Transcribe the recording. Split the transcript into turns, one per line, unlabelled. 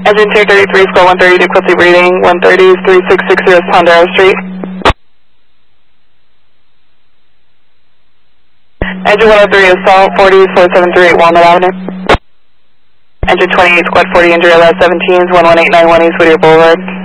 Engine 233, squad 130 to quickly reading, 130 is 3660 Pondero Street. Engine 103 assault, 40 is 4738 Walnut Avenue. Engine 28, squad 40, injury last 17 is 11891 East Whittier Boulevard.